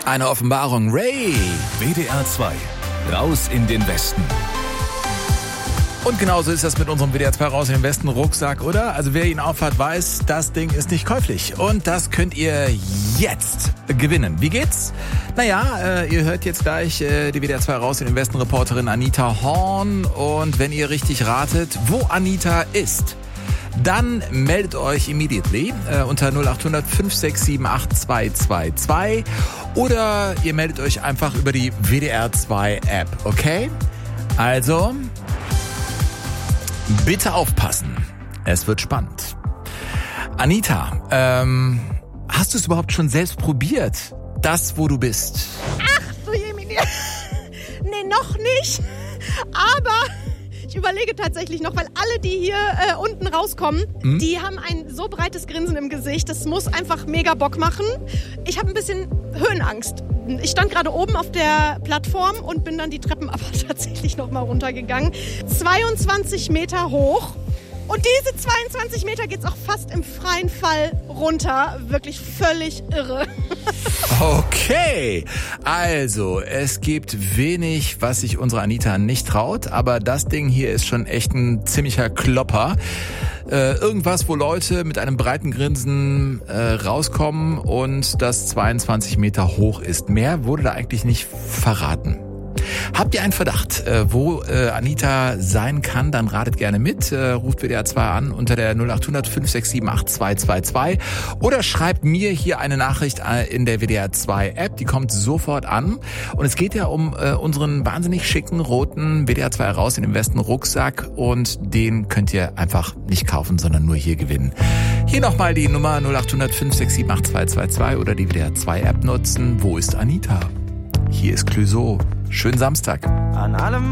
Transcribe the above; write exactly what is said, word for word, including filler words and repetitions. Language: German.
Eine Offenbarung. Ray. W D R zwei. Raus in den Westen. Und genauso ist das mit unserem W D R zwei Raus in den Westen Rucksack, oder? Also wer ihn aufhat, weiß, das Ding ist nicht käuflich. Und das könnt ihr jetzt gewinnen. Wie geht's? Naja, äh, ihr hört jetzt gleich äh, die W D R zwei Raus in den Westen Reporterin Anita Horn. Und wenn ihr richtig ratet, wo Anita ist, dann meldet euch immediately äh, unter null acht hundert fünf sechs sieben acht zwei zwei zwei oder ihr meldet euch einfach über die W D R zwei App, okay? Also, bitte aufpassen. Es wird spannend. Anita, ähm, hast du es überhaupt schon selbst probiert? Das, wo du bist? Ach du Jemini. Nee, noch nicht. Aber ich überlege tatsächlich noch, weil alle, die hier äh, unten rauskommen, hm? die haben ein so breites Grinsen im Gesicht. Das muss einfach mega Bock machen. Ich habe ein bisschen Höhenangst. Ich stand gerade oben auf der Plattform und bin dann die Treppen aber tatsächlich noch mal runtergegangen. zweiundzwanzig Meter hoch. Und diese zweiundzwanzig Meter geht's auch fast im freien Fall runter. Wirklich völlig irre. Okay, also es gibt wenig, was sich unsere Anita nicht traut, aber das Ding hier ist schon echt ein ziemlicher Klopper. Äh, irgendwas, wo Leute mit einem breiten Grinsen äh, rauskommen und das zweiundzwanzig Meter hoch ist. Mehr wurde da eigentlich nicht verraten. Habt ihr einen Verdacht, äh, wo äh, Anita sein kann, dann ratet gerne mit. Äh, ruft W D R zwei an unter der null acht hundert fünf sechs sieben acht zwei zwei zwei oder schreibt mir hier eine Nachricht in der W D R zwei App. Die kommt sofort an. Und es geht ja um äh, unseren wahnsinnig schicken, roten W D R zwei Raus in den Westen Rucksack. Und den könnt ihr einfach nicht kaufen, sondern nur hier gewinnen. Hier nochmal die Nummer null acht hundert fünf sechs sieben acht zwei zwei zwei oder die W D R zwei App nutzen. Wo ist Anita? Hier ist Clouseau. Schönen Samstag. An allem